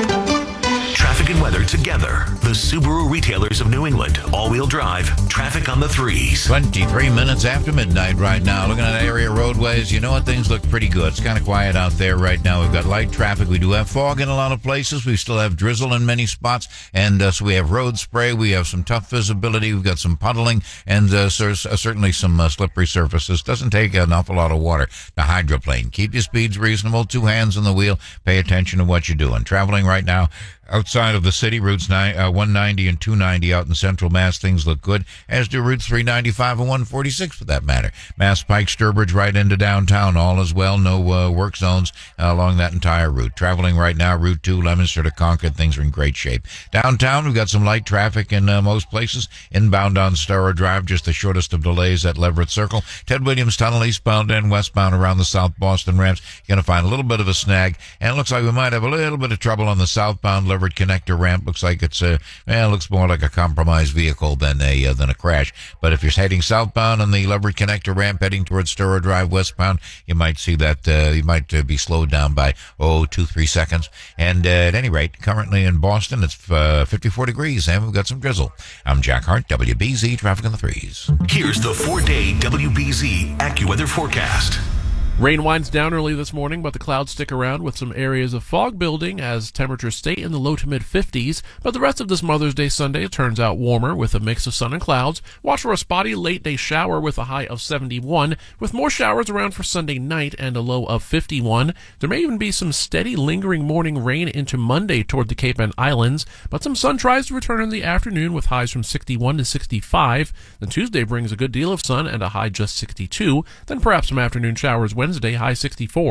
Traffic and weather together. The Subaru retailers of New England. All-wheel drive. Traffic on the Threes. 23 minutes after midnight right now. Looking at area roadways, you know what? Things look pretty good. It's kind of quiet out there right now. We've got light traffic. We do have fog in a lot of places. We still have drizzle in many spots. And so we have road spray. We have some tough visibility. We've got some puddling and certainly some slippery surfaces. Doesn't take an awful lot of water to hydroplane. Keep your speeds reasonable. 2 hands on the wheel. Pay attention to what you're doing. Traveling right now outside of the city, routes 190 and 290 out in Central Mass, things look good, as do routes 395 and 146 for that matter. Mass Pike, Sturbridge, right into downtown, all as well. No work zones along that entire route. Traveling right now, Route 2, Leominster to Concord, things are in great shape. Downtown, we've got some light traffic in most places. Inbound on Starrow Drive, just the shortest of delays at Leverett Circle. Ted Williams Tunnel, eastbound and westbound around the South Boston ramps. You're going to find a little bit of a snag, and it looks like we might have a little bit of trouble on the southbound Leverett Connector ramp. Looks like it's it looks more like a compromised vehicle than a crash. But if you're heading southbound on the Leverett Connector ramp heading towards Starrow Drive westbound, you might see that you might be slowed down by 2-3 seconds. And at any rate, currently in Boston, it's 54 degrees, and we've got some drizzle. I'm Jack Hart, WBZ Traffic on the Threes. Here's the 4-day WBZ AccuWeather forecast. Rain winds down early this morning, but the clouds stick around with some areas of fog building as temperatures stay in the low to mid 50s. But the rest of this Mother's Day Sunday turns out warmer with a mix of sun and clouds. Watch for a spotty late day shower with a high of 71, with more showers around for Sunday night and a low of 51. There may even be some steady lingering morning rain into Monday toward the Cape and Islands, but some sun tries to return in the afternoon with highs from 61 to 65. Then Tuesday brings a good deal of sun and a high just 62. Then perhaps some afternoon showers Wednesday, high 64.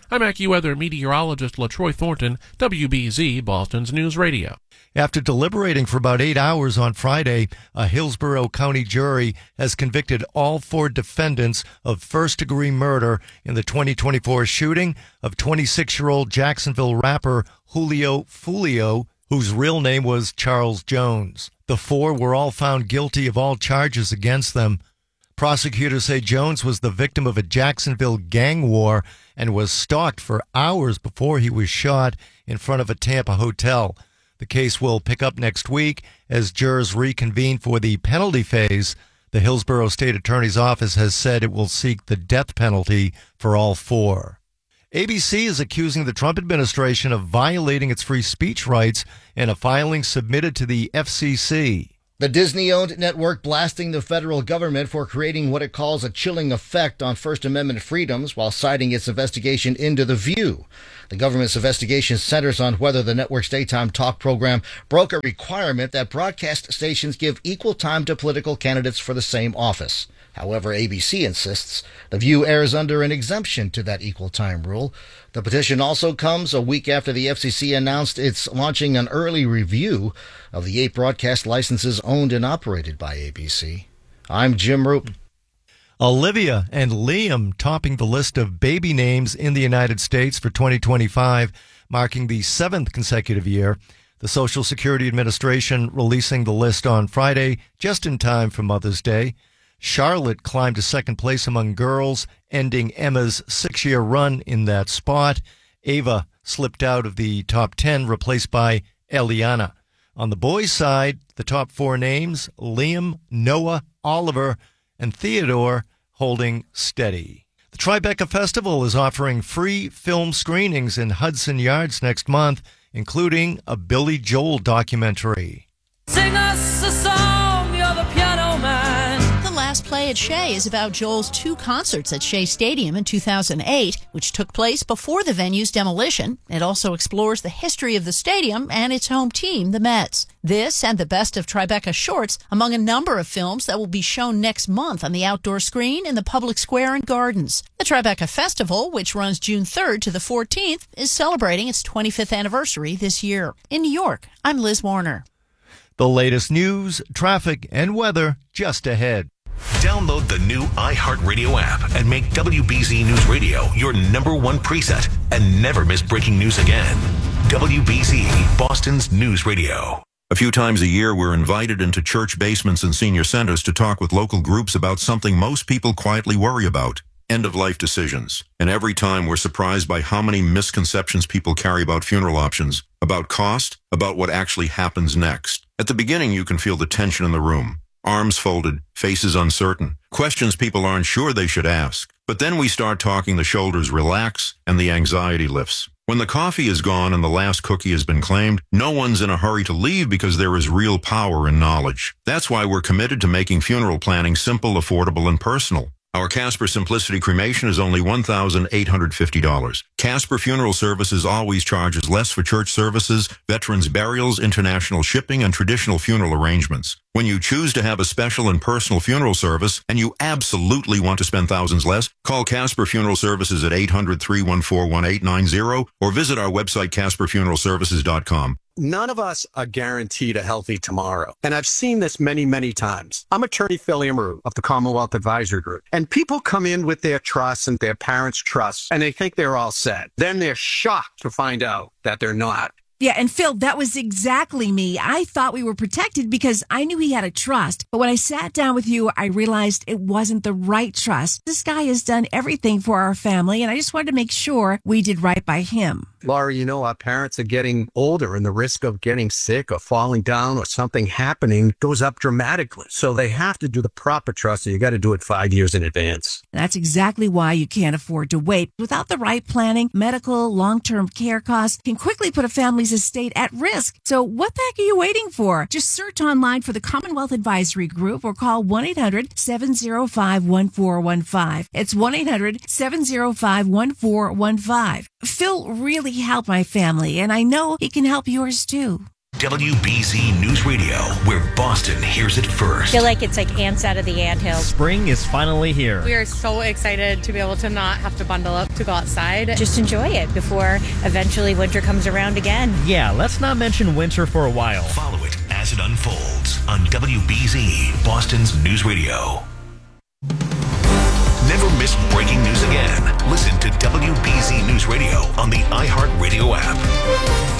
I'm AccuWeather meteorologist LaTroy Thornton, WBZ, Boston's News Radio. After deliberating for about 8 hours on Friday, a Hillsborough County jury has convicted all 4 defendants of first-degree murder in the 2024 shooting of 26-year-old Jacksonville rapper Julio Fulio, whose real name was Charles Jones. The 4 were all found guilty of all charges against them. Prosecutors say Jones was the victim of a Jacksonville gang war and was stalked for hours before he was shot in front of a Tampa hotel. The case will pick up next week as jurors reconvene for the penalty phase. The Hillsborough State Attorney's Office has said it will seek the death penalty for all 4. ABC is accusing the Trump administration of violating its free speech rights in a filing submitted to the FCC. The Disney-owned network blasting the federal government for creating what it calls a chilling effect on First Amendment freedoms while citing its investigation into The View. The government's investigation centers on whether the network's daytime talk program broke a requirement that broadcast stations give equal time to political candidates for the same office. However, ABC insists The View airs under an exemption to that equal time rule. The petition also comes a week after the FCC announced it's launching an early review of the 8 broadcast licenses owned and operated by ABC. I'm Jim Roop. Olivia and Liam topping the list of baby names in the United States for 2025, marking the 7th consecutive year. The Social Security Administration releasing the list on Friday, just in time for Mother's Day. Charlotte climbed to second place among girls, ending Emma's 6-year run in that spot. Ava slipped out of the top 10, replaced by Eliana. On the boys' side, the top 4 names, Liam, Noah, Oliver, and Theodore, holding steady. The Tribeca Festival is offering free film screenings in Hudson Yards next month, including a Billy Joel documentary. Sing us a song, you're the piano man. The Last Play at Shea is about Joel's 2 concerts at Shea Stadium in 2008, which took place before the venue's demolition. It also explores the history of the stadium and its home team, the Mets. This and the best of Tribeca shorts among a number of films that will be shown next month on the outdoor screen in the public square and gardens. The Tribeca Festival, which runs June 3rd to the 14th, is celebrating its 25th anniversary this year. In New York, I'm Liz Warner. The latest news, traffic, and weather just ahead. Download the new iHeartRadio app and make WBZ News Radio your #1 preset and never miss breaking news again. WBZ, Boston's News Radio. A few times a year, we're invited into church basements and senior centers to talk with local groups about something most people quietly worry about: end-of-life decisions. And every time we're surprised by how many misconceptions people carry about funeral options, about cost, about what actually happens next. At the beginning, you can feel the tension in the room. Arms folded, faces uncertain, questions people aren't sure they should ask. But then we start talking, the shoulders relax, and the anxiety lifts. When the coffee is gone and the last cookie has been claimed, no one's in a hurry to leave because there is real power in knowledge. That's why we're committed to making funeral planning simple, affordable, and personal. Our Casper Simplicity Cremation is only $1,850. Casper Funeral Services always charges less for church services, veterans burials, international shipping, and traditional funeral arrangements. When you choose to have a special and personal funeral service, and you absolutely want to spend thousands less, call Casper Funeral Services at 800-314-1890 or visit our website, CasperFuneralServices.com. None of us are guaranteed a healthy tomorrow. And I've seen this many, many times. I'm attorney Phil Amaru of the Commonwealth Advisory Group. And people come in with their trusts and their parents' trusts, and they think they're all set. Then they're shocked to find out that they're not. Yeah, and Phil, that was exactly me. I thought we were protected because I knew he had a trust. But when I sat down with you, I realized it wasn't the right trust. This guy has done everything for our family, and I just wanted to make sure we did right by him. Laura, you know, our parents are getting older and the risk of getting sick or falling down or something happening goes up dramatically. So they have to do the proper trust, and you got to do it 5 years in advance. That's exactly why you can't afford to wait. Without the right planning, medical, long-term care costs can quickly put a family's estate at risk. So what the heck are you waiting for? Just search online for the Commonwealth Advisory Group or call 1-800-705-1415. It's 1-800-705-1415. Phil really helped my family, and I know he can help yours too. WBZ News Radio, where Boston hears it first. I feel like it's like ants out of the anthill. Spring is finally here. We are so excited to be able to not have to bundle up to go outside. Just enjoy it before eventually winter comes around again. Yeah, let's not mention winter for a while. Follow it as it unfolds on WBZ, Boston's News Radio. Never miss breaking news again. Listen to WBZ News Radio on the iHeartRadio app.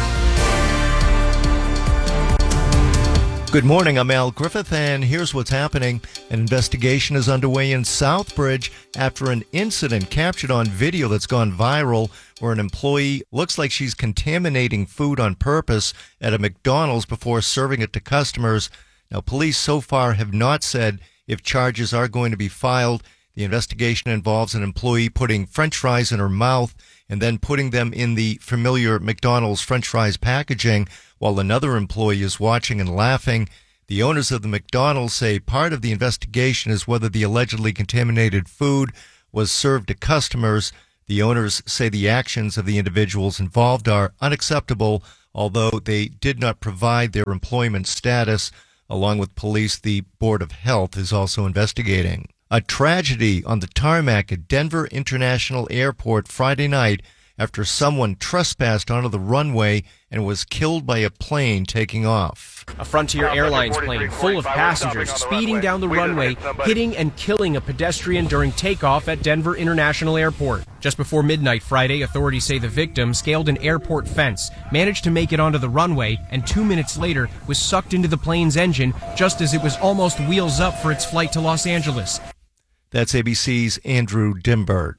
Good morning, I'm Al Griffith, and here's what's happening. An investigation is underway in Southbridge after an incident captured on video that's gone viral where an employee looks like she's contaminating food on purpose at a McDonald's before serving it to customers. Now, police so far have not said if charges are going to be filed. The investigation involves an employee putting French fries in her mouth and then putting them in the familiar McDonald's French fries packaging while another employee is watching and laughing. The owners of the McDonald's say part of the investigation is whether the allegedly contaminated food was served to customers. The owners say the actions of the individuals involved are unacceptable, although they did not provide their employment status. Along with police, the Board of Health is also investigating. A tragedy on the tarmac at Denver International Airport Friday night after someone trespassed onto the runway and was killed by a plane taking off. A Frontier Airlines plane full of passengers speeding down the runway, hitting and killing a pedestrian during takeoff at Denver International Airport. Just before midnight Friday, authorities say the victim scaled an airport fence, managed to make it onto the runway, and 2 minutes later was sucked into the plane's engine just as it was almost wheels up for its flight to Los Angeles. That's ABC's Andrew Dimbert.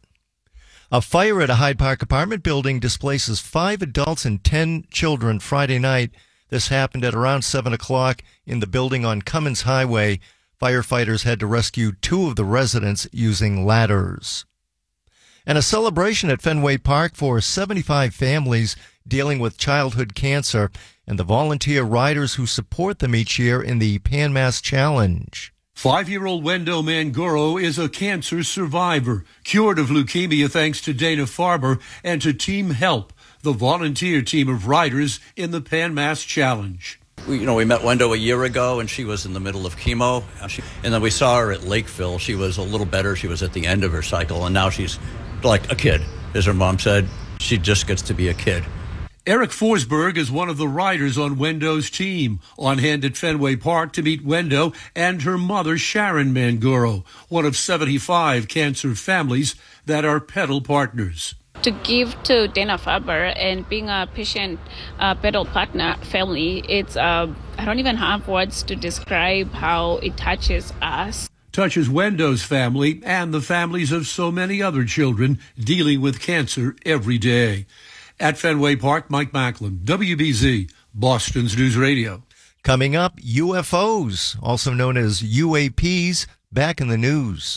A fire at a Hyde Park apartment building displaces 5 adults and 10 children Friday night. This happened at around 7 o'clock in the building on Cummins Highway. Firefighters had to rescue 2 of the residents using ladders. And a celebration at Fenway Park for 75 families dealing with childhood cancer and the volunteer riders who support them each year in the Pan Mass Challenge. 5-year-old Wendo Manguro is a cancer survivor, cured of leukemia thanks to Dana Farber and to Team Help, the volunteer team of riders in the Pan Mass Challenge. We met Wendo a year ago, and she was in the middle of chemo. And then we saw her at Lakeville. She was a little better. She was at the end of her cycle, and now she's like a kid. As her mom said, she just gets to be a kid. Eric Forsberg is one of the riders on Wendo's team, on hand at Fenway Park to meet Wendo and her mother, Sharon Manguro, one of 75 cancer families that are pedal partners. To give to Dana-Farber and being a patient pedal partner family, it's I don't even have words to describe how it touches us. Touches Wendo's family and the families of so many other children dealing with cancer every day. At Fenway Park, Mike Macklin, WBZ, Boston's News Radio. Coming up, UFOs, also known as UAPs, back in the news.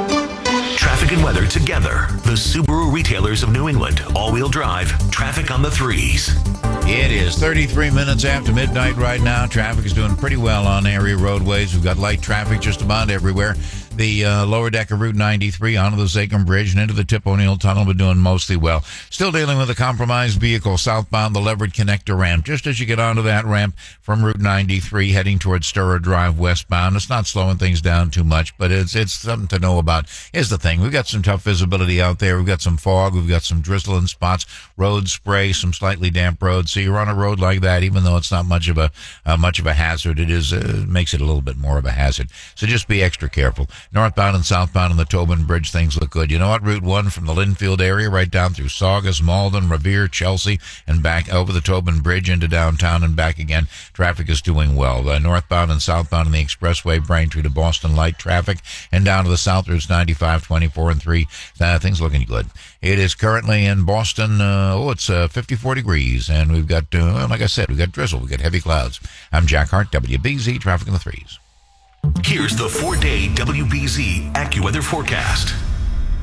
Traffic and weather together. The Subaru retailers of New England. All-wheel drive. Traffic on the 3s. It is 33 minutes after midnight right now. Traffic is doing pretty well on area roadways. We've got light traffic just about everywhere. The lower deck of Route 93 onto the Zachem Bridge and into the Tip O'Neill Tunnel, but doing mostly well. Still dealing with a compromised vehicle southbound the Leverett Connector ramp. Just as you get onto that ramp from Route 93 heading towards Sturrow Drive westbound, it's not slowing things down too much, but it's something to know about. Here's the thing. We've got some tough visibility out there. We've got some fog. We've got some drizzle in spots, road spray, some slightly damp roads. So you're on a road like that, even though it's not much of a hazard, it is makes it a little bit more of a hazard. So just be extra careful. Northbound and southbound on the Tobin Bridge, things look good. You know what? Route 1 from the Linfield area right down through Saugus, Malden, Revere, Chelsea, and back over the Tobin Bridge into downtown and back again. Traffic is doing well. Northbound and southbound on the expressway, Braintree to Boston, light traffic, and down to the south routes 95, 24, and 3. Things looking good. It is currently in Boston, it's 54 degrees, and we've got, like I said, we've got drizzle, we've got heavy clouds. I'm Jack Hart, WBZ, traffic in the 3s. Here's the 4-day WBZ AccuWeather forecast.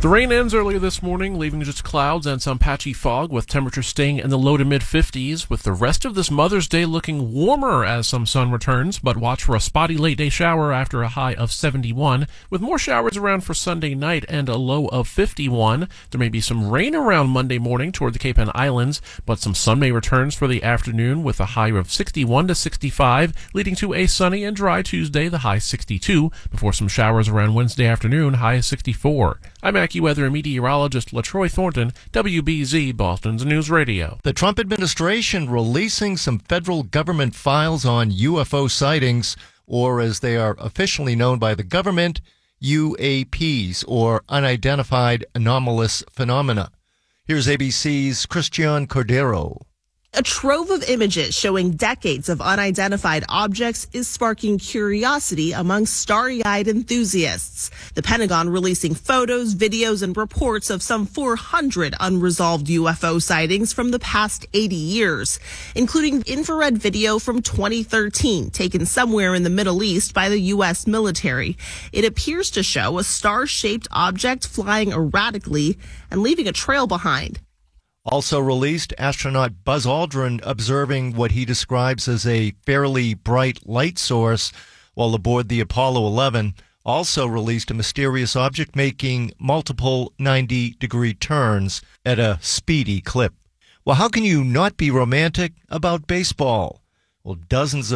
The rain ends earlier this morning, leaving just clouds and some patchy fog, with temperatures staying in the low to mid-50s, with the rest of this Mother's Day looking warmer as some sun returns, but watch for a spotty late-day shower after a high of 71, with more showers around for Sunday night and a low of 51. There may be some rain around Monday morning toward the Cape Ann Islands, but some sun may return for the afternoon with a high of 61 to 65, leading to a sunny and dry Tuesday, the high 62, before some showers around Wednesday afternoon, high 64. I'm AccuWeather and meteorologist LaTroy Thornton, WBZ Boston's News Radio. The Trump administration releasing some federal government files on UFO sightings, or as they are officially known by the government, UAPs, or Unidentified Anomalous Phenomena. Here's ABC's Christian Cordero. A trove of images showing decades of unidentified objects is sparking curiosity among starry-eyed enthusiasts. The Pentagon releasing photos, videos, and reports of some 400 unresolved UFO sightings from the past 80 years, including infrared video from 2013 taken somewhere in the Middle East by the U.S. military. It appears to show a star-shaped object flying erratically and leaving a trail behind. Also released, astronaut Buzz Aldrin observing what he describes as a fairly bright light source while aboard the Apollo 11. Also released a mysterious object making multiple 90-degree turns at a speedy clip. Well, how can you not be romantic about baseball? Well, dozens of